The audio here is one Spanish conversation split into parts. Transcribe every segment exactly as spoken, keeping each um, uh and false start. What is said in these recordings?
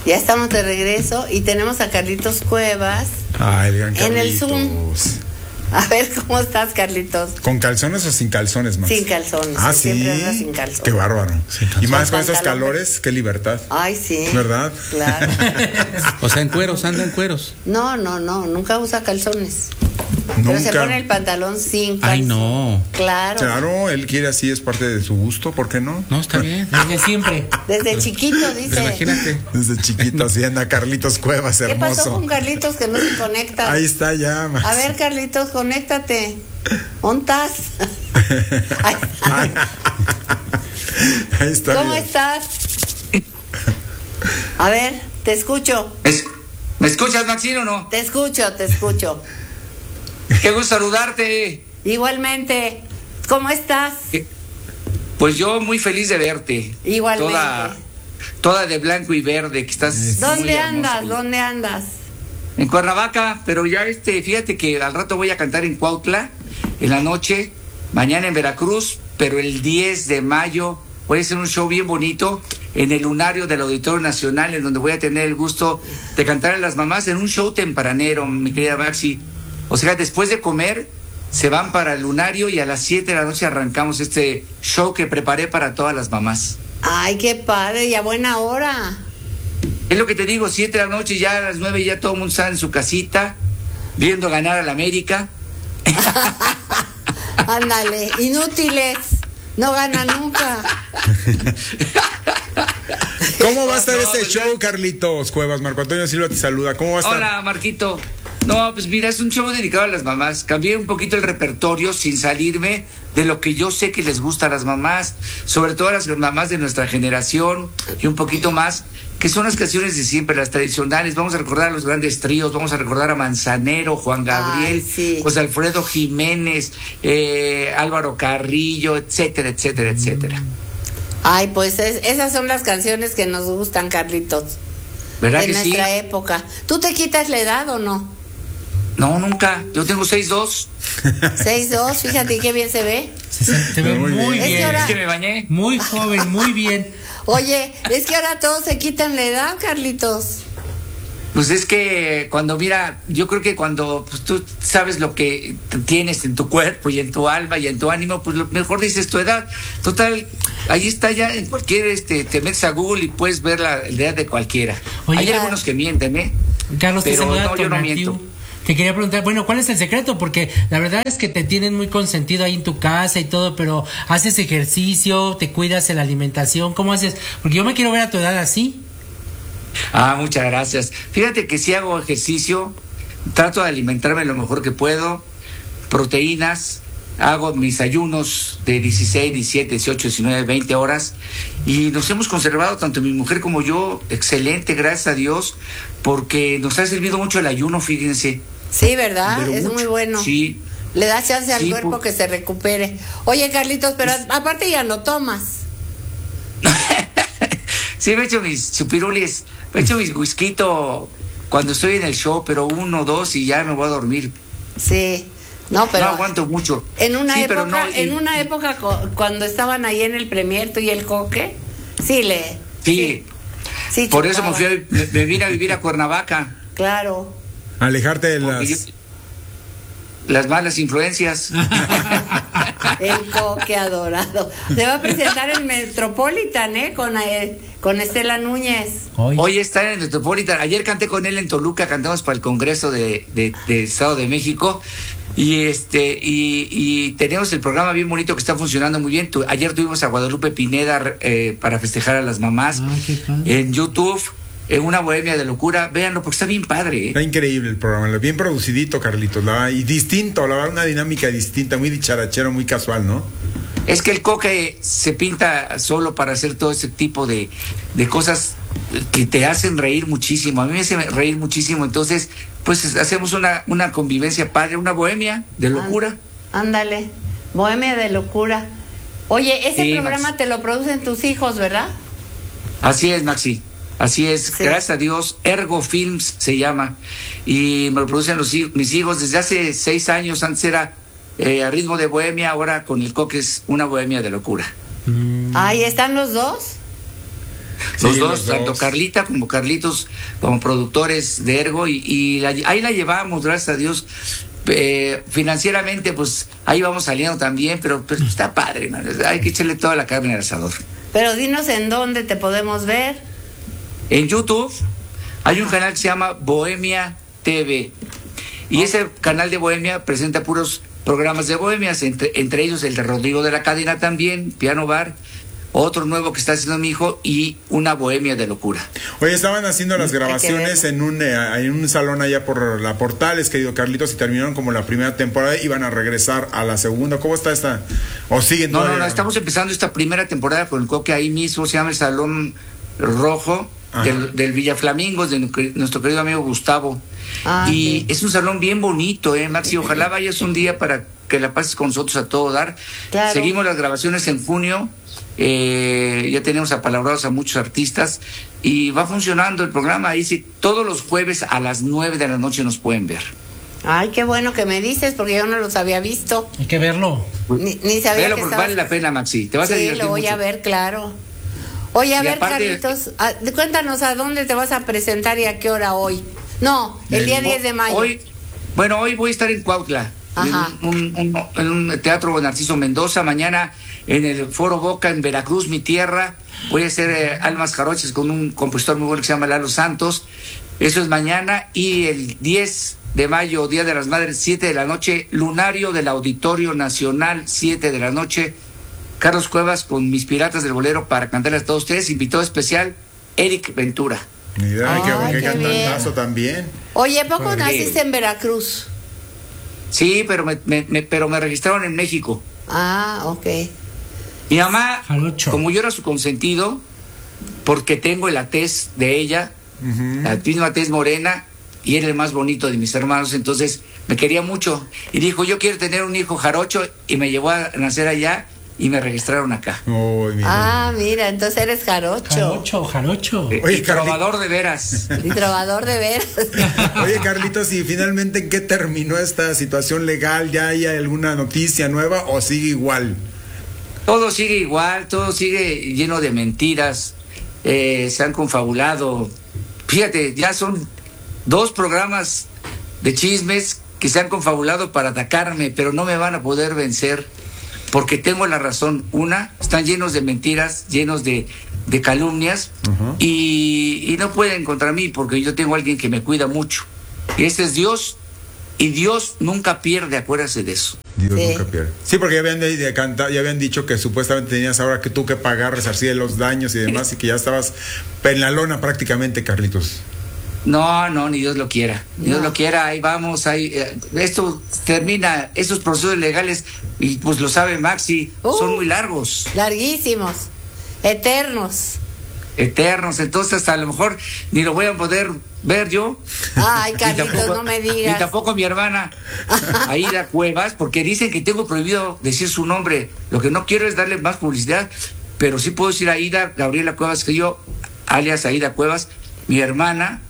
Ya estamos de regreso y tenemos a Carlitos Cuevas. Ay, gran en el Carlitos. Zoom. A ver, ¿cómo estás, Carlitos? ¿Con calzones o sin calzones, más? Sin calzones. Ah, sí. Siempre andas sin calzones. Qué bárbaro. Y más con esos pantalón. calores, qué libertad. Ay, sí. ¿Verdad? Claro. O sea, en cueros, anda en cueros. No, no, no, nunca usa calzones. Nunca. Pero se pone el pantalón sin calzón. Ay, no. Claro. Claro, él quiere así, es parte de su gusto, ¿por qué no? No, está bien. Desde siempre. Desde chiquito, dice. Imagínate. Desde chiquito, así anda Carlitos Cuevas, ¿Qué pasó hermoso. con Carlitos que no se conecta? Ahí está ya, Max. A ver, Carlitos, conéctate. ¿Dónde estás? Ay, Ay. Ahí está. ¿Cómo bien. estás? A ver, te escucho. Es- ¿Me escuchas, Maxine, o no? Te escucho, te escucho. Qué gusto saludarte. Igualmente. ¿Cómo estás? Pues yo muy feliz de verte. Igualmente. Toda, toda de blanco y verde, que estás muy ¿Dónde hermosa. andas? ¿Dónde andas? En Cuernavaca, pero ya este, fíjate que al rato voy a cantar en Cuautla, en la noche, mañana en Veracruz, pero el diez de mayo voy a hacer un show bien bonito en el Lunario del Auditorio Nacional, en donde voy a tener el gusto de cantar a las mamás en un show tempranero, mi querida Maxi. O sea, después de comer, se van para el Lunario y a las siete de la noche arrancamos este show que preparé para todas las mamás. Ay, qué padre, y a buena hora. Es lo que te digo, siete de la noche, ya a las nueve ya todo el mundo está en su casita, viendo ganar a la América. Ándale, inútiles. No ganan nunca. ¿Cómo va a estar No, ese pues, show, Carlitos Cuevas? Marco Antonio Silva te saluda. ¿Cómo va a estar? Hola, Marquito. No, pues mira, es un show dedicado a las mamás. Cambié un poquito el repertorio sin salirme de lo que yo sé que les gusta a las mamás, sobre todo a las mamás de nuestra generación y un poquito más, que son las canciones de siempre, las tradicionales. Vamos a recordar a los grandes tríos, vamos a recordar a Manzanero, Juan Gabriel, Ay, sí. José Alfredo Jiménez, eh, Álvaro Carrillo, etcétera, etcétera, etcétera. Ay, pues es- esas son las canciones que nos gustan, Carlitos. ¿Verdad De que sí? nuestra época. ¿Tú te quitas la edad o no? No, nunca. Yo tengo seis dos. seis dos, fíjate qué bien se ve. Se, se- se ve Muy muy bien. Es que bien. ahora- Es que me bañé. Muy joven, muy bien. Oye, es que ahora todos se quitan la edad, Carlitos. Pues es que cuando mira, yo creo que cuando pues, tú sabes lo que t- tienes en tu cuerpo y en tu alma y en tu ánimo, pues lo mejor dices tu edad. Total, ahí está ya en cualquier, este, te metes a Google y puedes ver la edad de cualquiera. Oye, Hay Carlos. algunos que mienten, ¿eh? Carlos, te Pero saluda no, yo no Tonatiu. miento. Te quería preguntar, bueno, ¿cuál es el secreto? Porque la verdad es que te tienen muy consentido ahí en tu casa y todo, pero ¿haces ejercicio? ¿Te cuidas en la alimentación? ¿Cómo haces? Porque yo me quiero ver a tu edad así. Ah, muchas gracias. Fíjate que si hago ejercicio, trato de alimentarme lo mejor que puedo, proteínas, hago mis ayunos de dieciséis, diecisiete, dieciocho, diecinueve, veinte horas y nos hemos conservado, tanto mi mujer como yo, excelente, gracias a Dios, porque nos ha servido mucho el ayuno, fíjense. Sí, ¿verdad? Pero Es mucho. muy bueno. Sí. Le da chance al Sí, cuerpo pues. que se recupere. Oye, Carlitos, pero aparte ya no tomas. Sí, me echo mis chupirulis, me echo mis whisky cuando estoy en el show, pero uno, dos y ya me voy a dormir. Sí. No, pero no aguanto mucho. en una Sí, época, pero no, y- en una época co- cuando estaban ahí en el Premier tú y el Coque, sí le. Sí, sí por eso me, chupaba. fui a- me, me vine a vivir a Cuernavaca. Claro. Alejarte de Porque las... yo- las malas influencias. El Coque adorado. Se va a presentar en Metropolitan, ¿eh? Con, eh, con Estela Núñez. Hoy. Hoy está en el Metropolitan. Ayer canté con él en Toluca, cantamos para el Congreso de, de, de Estado de México. Y este y, y tenemos el programa bien bonito que está funcionando muy bien. Tu- ayer tuvimos a Guadalupe Pineda eh, para festejar a las mamás Ay, qué padre. en YouTube, en una bohemia de locura. Véanlo porque está bien padre. ¿eh? Está increíble el programa, bien producidito, Carlitos, la verdad, y distinto, la verdad, una dinámica distinta, muy dicharachero, muy casual, ¿no? Es que el Coque se pinta solo para hacer todo ese tipo de, de cosas que te hacen reír muchísimo. A mí me hace reír muchísimo. Entonces, pues hacemos una, una convivencia padre, una bohemia de locura. Ándale. Bohemia de locura. Oye, ese Sí, programa Max. te lo producen tus hijos, ¿verdad? Así es, Maxi. Así es, Sí. gracias a Dios, Ergo Films se llama, y me lo producen los, hij- mis hijos desde hace seis años. Antes era eh, a ritmo de bohemia, ahora con el Coque es una bohemia de locura. Mm. Ahí están los dos. Los, Sí, dos, los tanto dos. Carlita como Carlitos, como productores de Ergo, y, y la- ahí la llevamos, gracias a Dios. Eh, financieramente, pues ahí vamos saliendo también, pero, pero está padre, man. Hay que echarle toda la carne al asador. Pero dinos en dónde te podemos ver. En YouTube hay un canal que se llama Bohemia T V. Y ese canal de Bohemia presenta puros programas de bohemias, entre, entre ellos el de Rodrigo de la Cadena también, Piano Bar, otro nuevo que está haciendo mi hijo y una bohemia de locura. Oye, estaban haciendo las Hay que grabaciones en un, eh, en un salón allá por la Portales, querido Carlitos, y terminaron como la primera temporada y van a regresar a la segunda. ¿Cómo está esta? ¿O siguen No, no, todavía? no, estamos empezando esta primera temporada con el coque ahí mismo, se llama el Salón Rojo Ajá. del, del Villa Flamingos, de nuestro querido amigo Gustavo. Ah, y sí. es un salón bien bonito, ¿eh, Maxi? Ojalá vayas un día para que la pases con nosotros a todo dar. Claro. Seguimos las grabaciones en junio, eh, ya tenemos apalabrados a muchos artistas y va funcionando el programa. Ahí sí, todos los jueves a las nueve de la noche nos pueden ver. Ay, qué bueno que me dices, porque yo no los había visto. Hay que verlo. Ni, ni sabía Velo que porque estabas- vale la pena, Maxi. Te vas a Sí, divertir lo voy mucho. a ver, claro. Oye, a Y ver, aparte- Carlitos, a- cuéntanos a dónde te vas a presentar y a qué hora hoy. No, el día diez de mayo. Hoy, bueno, hoy voy a estar en Cuautla, Ajá. en un, un- un- en un teatro Narciso Mendoza. Mañana en el Foro Boca en Veracruz, mi tierra. Voy a hacer eh, Almas Jarochas con un compositor muy bueno que se llama Lalo Santos. Eso es mañana. Y el diez de mayo, Día de las Madres, siete de la noche, Lunario del Auditorio Nacional, siete de la noche. Carlos Cuevas con Mis Piratas del Bolero para cantarles a todos ustedes. Invitado especial, Eric Ventura. Mira, Ay, qué, qué qué cantazo bien. también. Oye, ¿poco Padre. naciste en Veracruz? Sí, pero me, me- me- pero me registraron en México. Ah, ok. Mi mamá, Jarocho. como yo era su consentido, porque tengo la tez de ella, la misma tez morena, y era el más bonito de mis hermanos, entonces me quería mucho. Y dijo, yo quiero tener un hijo jarocho, y me llevó a nacer allá, y me registraron acá. Uy, mira. Ah, mira, entonces eres jarocho. Jarocho, jarocho. Eh, Oye, y Carly- trovador de veras. Y trovador de veras. Oye, Carlitos, ¿y finalmente en qué terminó esta situación legal? ¿Ya hay alguna noticia nueva o sigue igual? Todo sigue igual, todo sigue lleno de mentiras, eh, se han confabulado. Fíjate, ya son dos programas de chismes que se han confabulado para atacarme, pero no me van a poder vencer porque tengo la razón. Una, están llenos de mentiras, llenos de, de calumnias, Ajá. y, y no pueden contra mí porque yo tengo a alguien que me cuida mucho. Y ese es Dios, y Dios nunca pierde, acuérdate de eso. Dios Sí. nunca pierde. Sí, porque ya habían, de- de cantar- ya habían dicho que supuestamente tenías ahora que tú que pagar, resarcir los daños y demás, y que ya estabas en la lona prácticamente, Carlitos. No, no, ni Dios lo quiera. Ni Dios No. lo quiera, ahí vamos, ahí. eh, esto termina, esos procesos legales, y pues lo sabe Maxi, Uh. son muy largos, Larguísimos. Eternos. eternos, entonces hasta a lo mejor ni lo voy a poder ver yo. Ay, Ni Carlitos, no me Ni digas. tampoco mi hermana, Aida Cuevas, porque dicen que tengo prohibido decir su nombre. Lo que no quiero es darle más publicidad, pero sí puedo decir Aida Gabriela Cuevas, que yo, alias Aida Cuevas, mi hermana,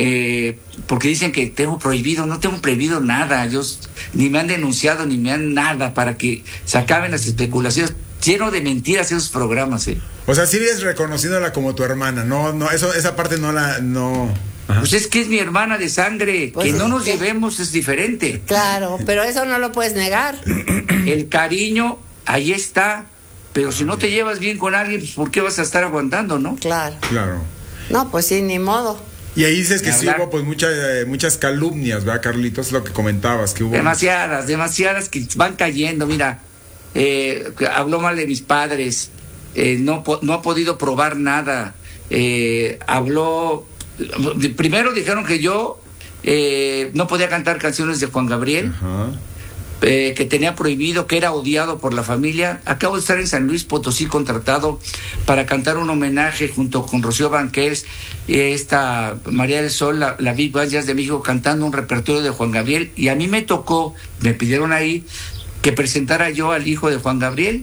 eh, porque dicen que tengo prohibido. No tengo prohibido nada. Yo s- ni me han denunciado, ni me han nada, para que se acaben las especulaciones. Lleno de mentiras esos programas, eh. O sea, sigues reconociéndola como tu hermana, no, no, eso, esa parte no la, no. Ajá. Pues es que es mi hermana de sangre. Pues que no es nos que- llevemos es diferente. Claro, pero eso no lo puedes negar. El cariño, ahí está. Pero si no te llevas bien con alguien, pues ¿por qué vas a estar aguantando, no? Claro. Claro. No, pues sí, ni modo. Y ahí dices que Ni sí hablar. hubo pues muchas eh, muchas calumnias, ¿verdad, Carlitos? Lo que comentabas, que hubo. Demasiadas, demasiadas que van cayendo. Mira, eh, que habló mal de mis padres, eh, no, po- no ha podido probar nada. Eh, habló. Primero dijeron que yo eh, no podía cantar canciones de Juan Gabriel. Ajá. Eh, que tenía prohibido, que era odiado por la familia. Acabo de estar en San Luis Potosí contratado para cantar un homenaje junto con Rocío Banquels y esta María del Sol, la, la Big Band Jazz de México, cantando un repertorio de Juan Gabriel. Y a mí me tocó, me pidieron ahí que presentara yo al hijo de Juan Gabriel,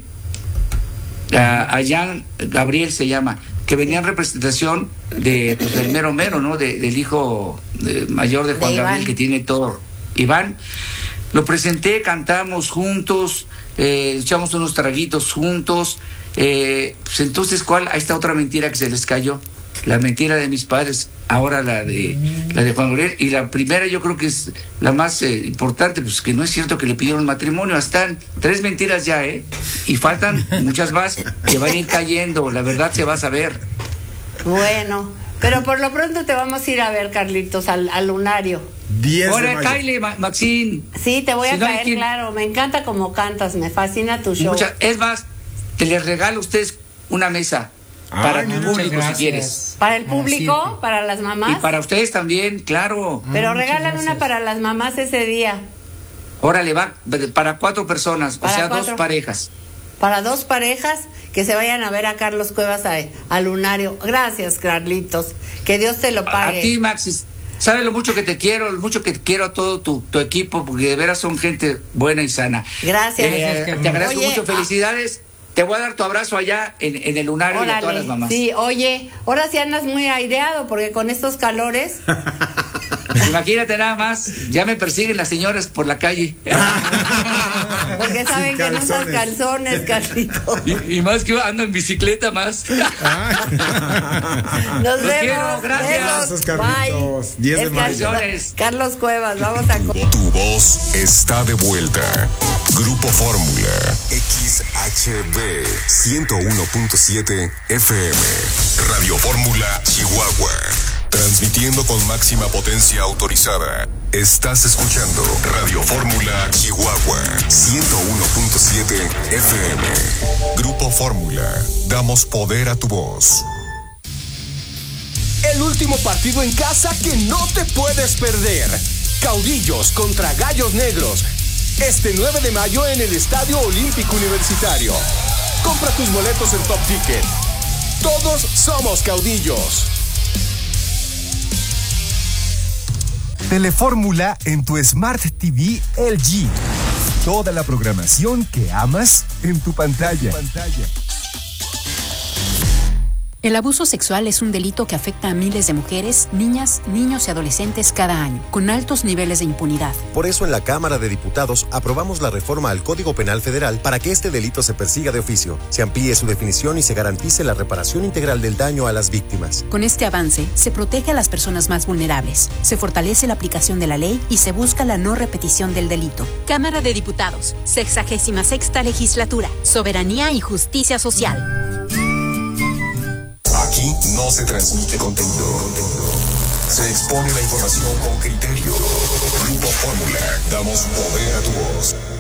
a, a Jan Gabriel se llama, que venía en representación de, pues, del mero mero, ¿no? De, del hijo de- mayor de Juan De Iván. Gabriel, que tiene todo. Iván. Lo presenté, cantamos juntos, eh, echamos unos traguitos juntos, Eh, pues entonces, ¿cuál? Ahí está otra mentira que se les cayó. La mentira de mis padres, ahora la de la de Juan Gabriel. Y la primera yo creo que es la más eh, importante, pues que no es cierto que le pidieron matrimonio. Están tres mentiras ya, ¿eh? Y faltan muchas más que van a ir cayendo. La verdad se va a saber. Bueno, pero por lo pronto te vamos a ir a ver, Carlitos, al, al lunario. diez de Hola, mayo. Kyle, Ma- Maxine. Sí, te voy Si a no hay caer, quien- claro. Me encanta cómo cantas, me fascina tu show. Muchas- es más, te les regalo a ustedes una mesa Ay, para el muchas público, si gracias. quieres. ¿Para el Ah, público? siete. ¿Para las mamás? Y para ustedes también, claro. Pero Ah, muchas regálame una gracias. para las mamás ese día. Órale, va para cuatro personas, Para o sea, cuatro. dos parejas. Para dos parejas que se vayan a ver a Carlos Cuevas a- al lunario. Gracias, Carlitos. Que Dios te lo A pague. ti, Max, sabes lo mucho que te quiero, lo mucho que quiero a todo tu, tu equipo, porque de veras son gente buena y sana. Gracias. Eh, Gracias, te agradezco Oye, mucho, felicidades. Te voy a dar tu abrazo allá en, en el lunario de todas las Órale, mamás. sí, oye, ahora sí andas muy aireado porque con estos calores. Imagínate nada más, ya me persiguen las señoras por la calle. Porque saben Sin que no usas calzones. calzones, Carlitos. y, y más que ando en bicicleta más. Nos Los vemos. quiero, gracias. Besos. Besos, Carlitos. Bye. diez de Es mayo. Carlos, Carlos Cuevas, vamos a... Tu voz está de vuelta. Grupo Fórmula. X H B ciento uno punto siete F M. Radio Fórmula Chihuahua. Transmitiendo con máxima potencia autorizada. Estás escuchando Radio Fórmula Chihuahua ciento uno punto siete F M. Grupo Fórmula. Damos poder a tu voz. El último partido en casa que no te puedes perder. Caudillos contra Gallos Negros. Este nueve de mayo en el Estadio Olímpico Universitario. Compra tus boletos en Top Ticket. Todos somos caudillos. Telefórmula en tu Smart T V L G. Toda la programación que amas en tu pantalla. El abuso sexual es un delito que afecta a miles de mujeres, niñas, niños y adolescentes cada año, con altos niveles de impunidad. Por eso en la Cámara de Diputados aprobamos la reforma al Código Penal Federal para que este delito se persiga de oficio, se amplíe su definición y se garantice la reparación integral del daño a las víctimas. Con este avance, se protege a las personas más vulnerables, se fortalece la aplicación de la ley y se busca la no repetición del delito. Cámara de Diputados, sexagésima sexta legislatura, soberanía y justicia social. Aquí no se transmite contenido. Se expone la información con criterio. Grupo Fórmula. Damos poder a tu voz.